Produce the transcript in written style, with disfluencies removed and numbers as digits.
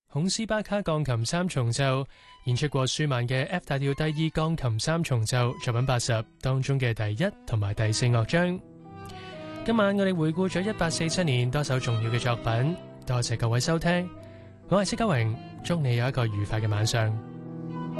孔斯巴卡鋼琴三重奏，演出過舒曼嘅 F 大調第二鋼琴三重奏作品80當中嘅第1同埋第4樂章。今晚我哋回顧咗1847年多首重要嘅作品，多謝各位收聽，我係戚家榮，祝你有一個愉快嘅晚上。